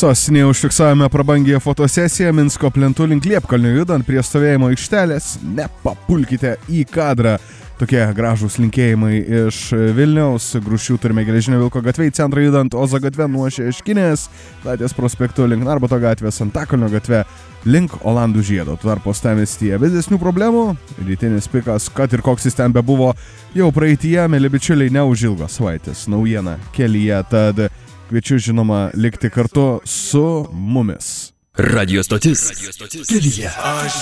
Sostinėje užfiksavome prabangią fotosesiją Minsko plentu link Liepkalnio judant prie stovėjimo aikštelės. Nepapulkite į kadrą. Tokie gražūs linkėjimai iš Vilniaus. Grušių turime Geležinio Vilko gatvę į centrą judant Ozo gatvę nuo Šeškinės, Latės prospektu link Narbuto gatvės, Antakalnio gatvę link Olandų žiedo. Tuo tarpu uostamiestyje vis didesnių problemų. Rytinis pikas, kad ir koks jis ten bebuvo, jau praeityje, mieli bičiuliai, neužilgo savaitės naujiena kelyje. Tad kviečiu, žinoma, likti kartu su mumis. Radio stotis kelyje. Aš